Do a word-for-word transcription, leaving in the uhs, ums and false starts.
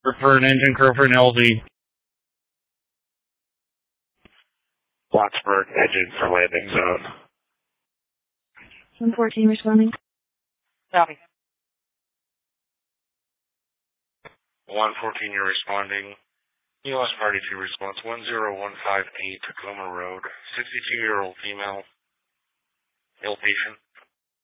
For an engine crew for an L D. Wattsburg, engine for landing zone. one fourteen responding. Copy. one fourteen, you're responding. U S Party two response one zero one five eight Tacoma Road. sixty-two-year-old female. Ill patient.